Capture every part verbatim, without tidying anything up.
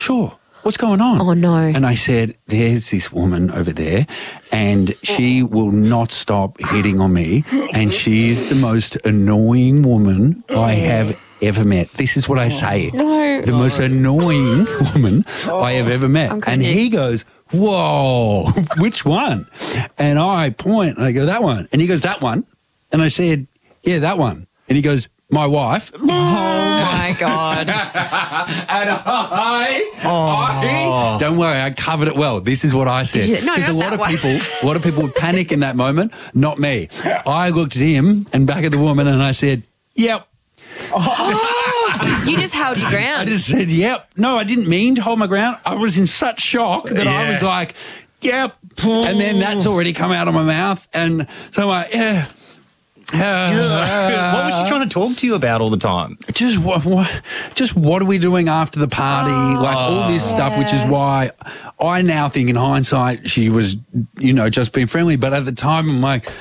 sure. What's going on? Oh, no. And I said, there's this woman over there and she will not stop hitting on me and she is the most annoying woman I have ever met. This is what I say. No. The most annoying woman I have ever met. I'm And cringing. he goes, whoa, which one? And I point and I go, that one. And he goes, that one? And I said, yeah, that one. And he goes, my wife. Oh, my God. And I, I, don't worry, I covered it well. This is what I said. Did you- no, Because a not lot that of one. people, a lot of people would panic in that moment. Not me. I looked at him and back at the woman, and I said, "Yep." You just held your I ground. just said, "Yep." No, I didn't mean to hold my ground. I was in such shock that I Yeah. was like, "Yep," and then that's already come out of my mouth, and so I'm like, "Yeah." What was she trying to talk to you about all the time? Just what, what, just what are we doing after the party? Like all this stuff, which is why I now think in hindsight she was, you know, just being friendly. But at the time, I'm like,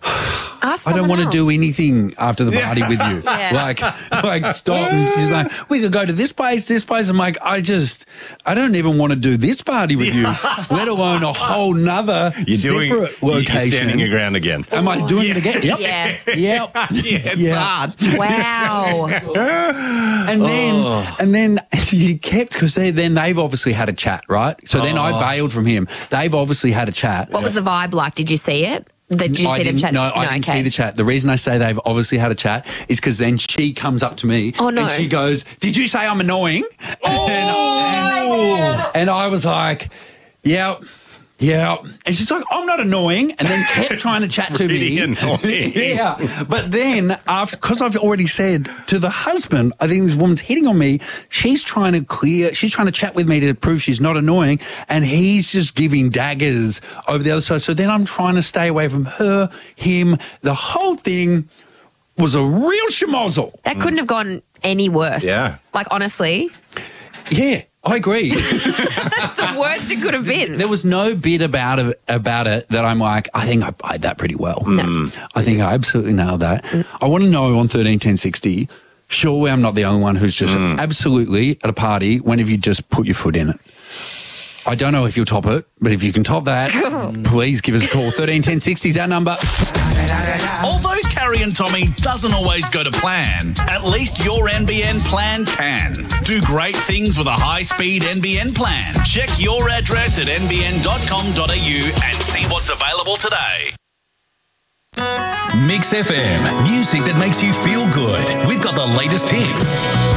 Ask I don't someone want to else. do anything after the party with you. Yeah. Like, like stop. And she's like, we could go to this place, this place. I'm like, I just, I don't even want to do this party with you, let alone a whole nother You're doing separate you're location. standing your ground again. Am I doing it again? Yep. Yeah. Yep. Yeah, it's Yeah. hard. Wow. And then, Oh. and then you kept, because they, then they've obviously had a chat, right? So then Oh. I bailed from him. They've obviously had a chat. What was the vibe like? Did you see it? Did you I see them didn't, chat? no, I didn't okay. see the chat. The reason I say they've obviously had a chat is because then she comes up to me Oh, no. and she goes, "Did you say I'm annoying?" Oh, and, and, and I was like, "Yeah, yeah." And she's like, "I'm not annoying," and then kept trying to chat to Pretty me. annoying. Yeah, but then after, because I've already said to the husband, I think this woman's hitting on me. She's trying to clear. She's trying to chat with me to prove she's not annoying, and he's just giving daggers over the other side. So then I'm trying to stay away from her, him. The whole thing was a real schmozzle. That couldn't have gone any worse. Yeah. Like, honestly, Yeah, I agree. the worst it could have been. There was no bit about it, about it that I'm like, I think I played that pretty well. No. I think I absolutely nailed that. I want to know on thirteen ten sixty, surely I'm not the only one who's just absolutely at a party, when have you just put your foot in it? I don't know if you'll top it, but if you can top that, please give us a call. thirteen ten sixty is our number. Although Carrie and Tommy doesn't always go to plan, at least your N B N plan can. Do great things with a high-speed N B N plan. Check your address at n b n dot com dot a u and see what's available today. Mix F M, music that makes you feel good. We've got the latest hits.